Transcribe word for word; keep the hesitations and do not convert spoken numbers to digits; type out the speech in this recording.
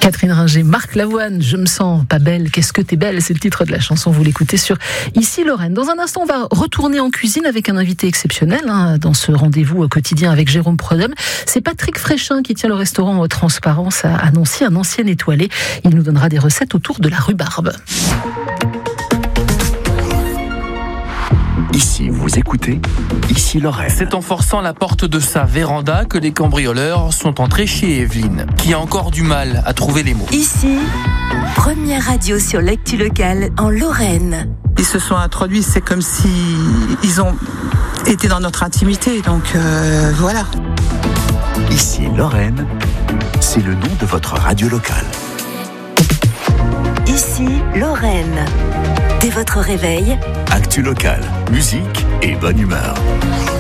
Catherine Ringer, Marc Lavoine, je me sens pas belle, qu'est-ce que t'es belle, c'est le titre de la chanson, vous l'écoutez sur Ici Lorraine. Dans un instant, on va retourner en cuisine avec un invité exceptionnel hein, dans ce rendez-vous quotidien avec Jérôme Prodhomme. C'est Patrick Fréchin qui tient le restaurant Transparence à Nancy, un ancien étoilé. Il nous donnera des recettes autour de la rhubarbe. Ici, vous écoutez Ici Lorraine. C'est en forçant la porte de sa véranda que les cambrioleurs sont entrés chez Evelyne, qui a encore du mal à trouver les mots. Ici, première radio sur l'actu locale en Lorraine. Ils se sont introduits, c'est comme si ils ont été dans notre intimité, donc euh, voilà. Ici Lorraine, c'est le nom de votre radio locale. Ici Lorraine. Dès votre réveil, Actu locale, musique et bonne humeur.